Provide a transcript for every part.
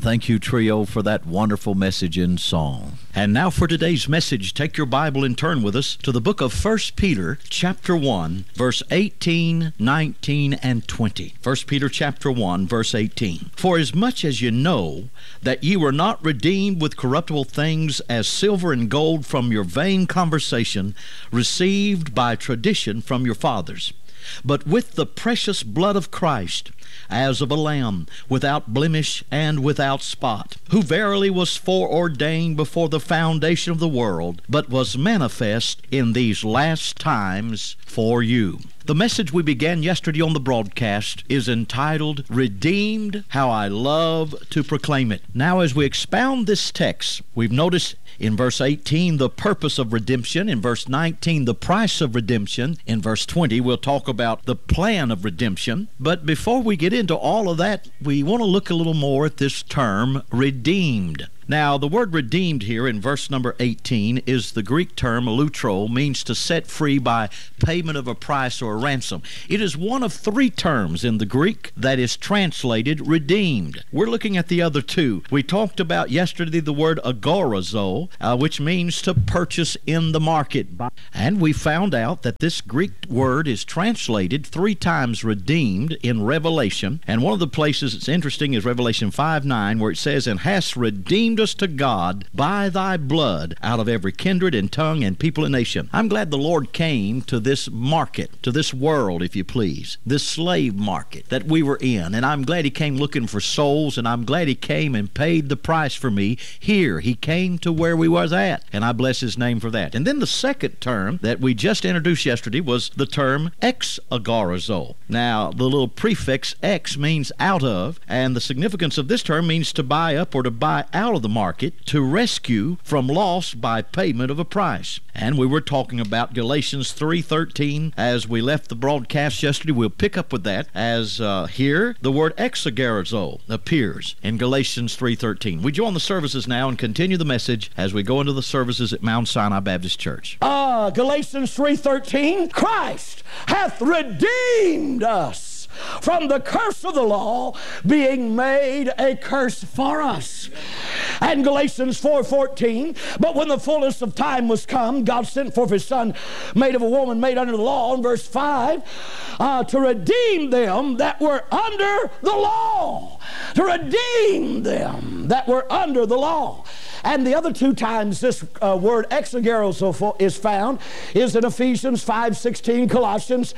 Thank you, Trio, for that wonderful message in song. And now for today's message, take your Bible and turn with us to the book of 1 Peter, chapter 1, verse 18, 19, and 20. 1 Peter, chapter 1, verse 18. For as much as you know that ye were not redeemed with corruptible things as silver and gold from your vain conversation, received by tradition from your fathers, but with the precious blood of Christ, as of a lamb, without blemish and without spot, who verily was foreordained before the foundation of the world, but was manifest in these last times for you. The message we began yesterday on the broadcast is entitled, Redeemed, How I Love to Proclaim It. Now, as we expound this text, we've noticed in verse 18 the purpose of redemption, in verse 19 the price of redemption, in verse 20 we'll talk about the plan of redemption. But before we get into all of that, we want to look a little more at this term, redeemed. Now, the word redeemed here in verse number 18 is the Greek term lutro, means to set free by payment of a price or a ransom. It is one of three terms in the Greek that is translated redeemed. We're looking at the other two. We talked about yesterday the word agorazo, which means to purchase in the market. And we found out that this Greek word is translated three times redeemed in Revelation. And one of the places that's interesting is Revelation 5:9, where it says, and hast redeemed us to God by thy blood out of every kindred and tongue and people and nation. I'm glad the Lord came to this market, to this world, if you please, this slave market that we were in. And I'm glad he came looking for souls, and I'm glad he came and paid the price for me here. He came to where we was at, and I bless his name for that. And then the second term that we just introduced yesterday was the term exagorazo. Now, the little prefix ex means out of, and the significance of this term means to buy up or to buy out of the market, to rescue from loss by payment of a price. And we were talking about Galatians 3:13 as we left the broadcast yesterday. We'll pick up with that as here the word exagorazo appears in Galatians 3:13. We join the services now and continue the message as we go into the services at Mount Sinai Baptist Church. Galatians 3:13, Christ hath redeemed us from the curse of the law, being made a curse for us. And Galatians 4:14, but when the fullness of time was come, God sent forth his Son, made of a woman, made under the law, in verse 5, to redeem them that were under the law. To redeem them that were under the law. And the other two times this word exagorazo is found is in Ephesians 5:16, Colossians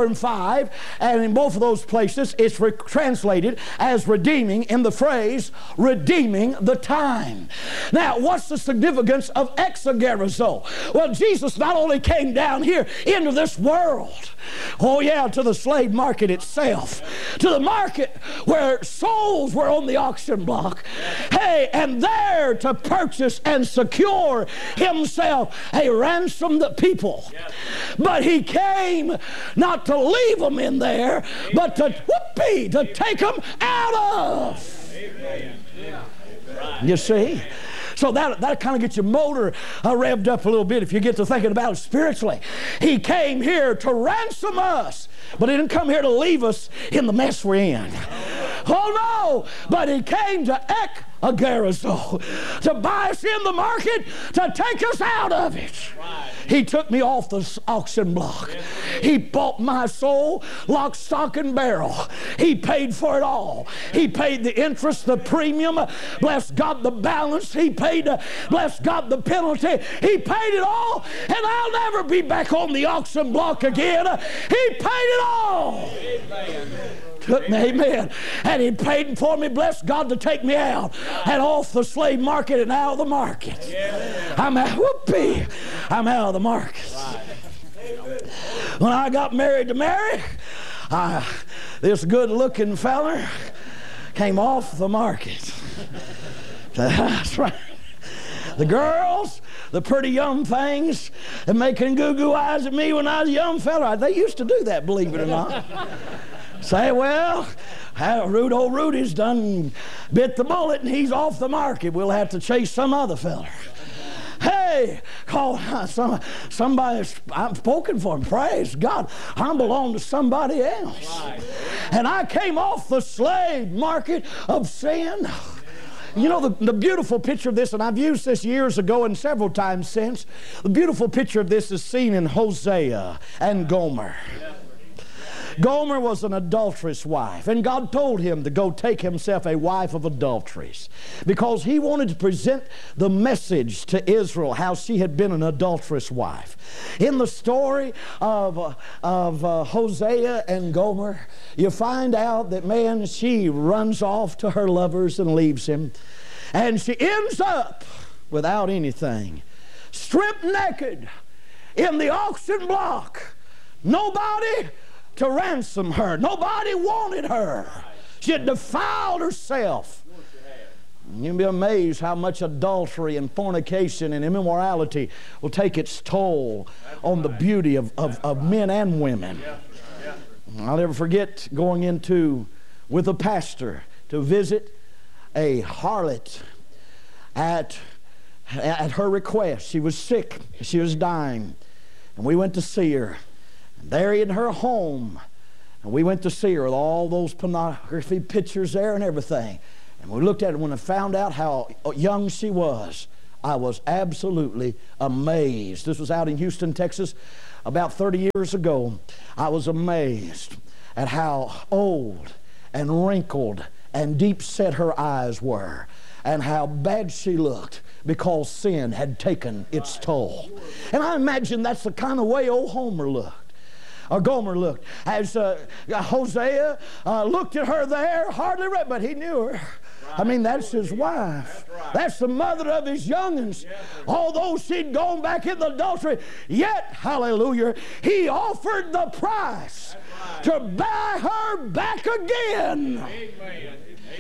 4:5, and in both of those places it's translated as redeeming in the phrase redeeming the time. Now, what's the significance of exagorazo? Well, Jesus not only came down here into this world, oh yeah, to the slave market itself, to the market where souls were on the auction block, hey, and there to purchase and secure himself a ransomed people. But he came not to leave them in there, but to take them out of. You see? So that kind of gets your motor revved up a little bit if you get to thinking about it spiritually. He came here to ransom us, but he didn't come here to leave us in the mess we're in. Oh no! But he came to exagorazo, to buy us in the market, to take us out of it. Right. He took me off the auction block. Yes. He bought my soul lock, stock, and barrel. He paid for it all. He paid the interest, the premium, bless God, the balance. He paid, bless God, the penalty. He paid it all, and I'll never be back on the auction block again. He paid it all. Amen. Took me, amen. And he paid for me, bless God, to take me out and off the slave market and out of the market. I'm out, I'm out of the market. When I got married to Mary, this good-looking fella came off the market. That's right. The girls, the pretty young things, and making goo-goo eyes at me when I was a young fella, they used to do that, believe it or not. Say, well, old Rudy's done bit the bullet and he's off the market. We'll have to chase some other fella. Hey, call somebody. I'm spoken for him. Praise God. I belong to somebody else. Right. And I came off the slave market of sin. You know, the beautiful picture of this, and I've used this years ago and several times since, the beautiful picture of this is seen in Hosea and Gomer. Gomer was an adulterous wife, and God told him to go take himself a wife of adulteries because he wanted to present the message to Israel how she had been an adulterous wife. In the story of Hosea and Gomer, you find out that, man, she runs off to her lovers and leaves him, and she ends up without anything, stripped naked in the auction block. Nobody to ransom her. Nobody wanted her. She had defiled herself. You'll be amazed how much adultery and fornication and immorality will take its toll on the beauty of men and women. I'll never forget going with a pastor to visit a harlot at her request. She was sick. She was dying. And we went to see her. There in her home, and we went to see her with all those pornography pictures there and everything. And we looked at it when I found out how young she was. I was absolutely amazed. This was out in Houston, Texas, about 30 years ago. I was amazed at how old and wrinkled and deep set her eyes were, and how bad she looked because sin had taken its toll. And I imagine that's the kind of way old Gomer looked. As Hosea looked at her there, hardly read, but he knew her. I mean, that's his wife. That's the mother of his young'uns. Although she'd gone back in the adultery, yet, hallelujah, he offered the price to buy her back again. Amen.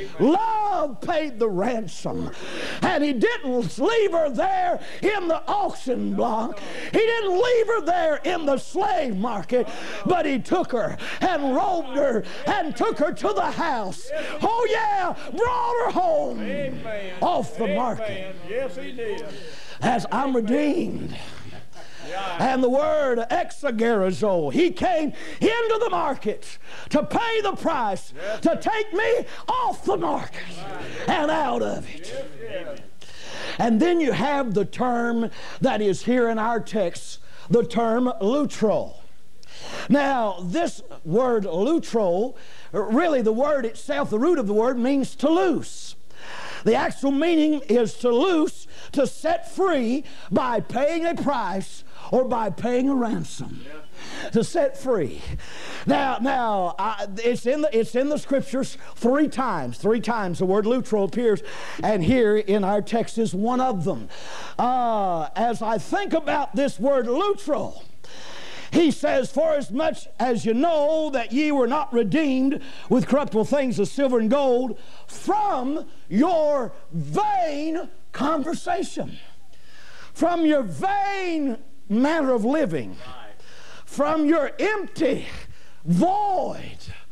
Love paid the ransom. And he didn't leave her there in the auction block. He didn't leave her there in the slave market, but he took her and robed her and took her to the house. Oh yeah, brought her home off the market. Yes, he did. As I'm redeemed. And the word exagerazo, he came into the market to pay the price, to take me off the market and out of it. And then you have the term that is here in our text, the term lutro. Now, this word lutro, really the word itself, the root of the word means to loose. The actual meaning is to loose, to set free by paying a price or by paying a ransom. To set free. Now, it's in the scriptures three times. Three times the word lutro appears, and here in our text is one of them. As I think about this word lutro, he says, "For as much as you know that ye were not redeemed with corruptible things of silver and gold from your vain conversation," from your vain manner of living, from your empty, void,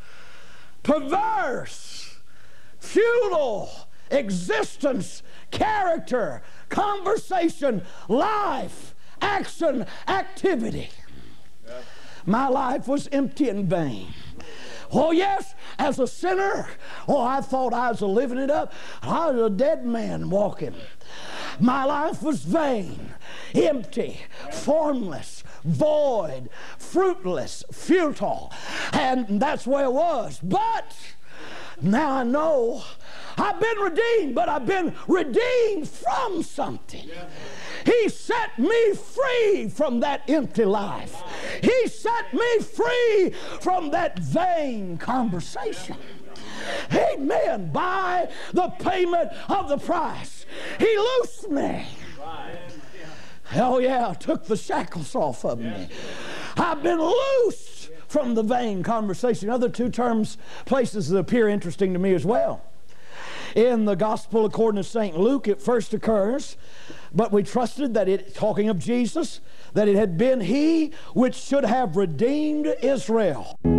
perverse, futile existence, character, conversation, life, action, activity. My life was empty and vain. Oh yes, as a sinner, I thought I was living it up. I was a dead man walking. My life was vain, empty, formless, void, fruitless, futile. And that's the way it was. But now I know I've been redeemed, but I've been redeemed from something. He set me free from that empty life. He set me free from that vain conversation. Amen. By the payment of the price, He loosed me. Oh yeah, took the shackles off of me. I've been loosed from the vain conversation. Other two places that appear interesting to me as well. In the Gospel according to St. Luke, it first occurs, but we trusted that talking of Jesus, that it had been He which should have redeemed Israel.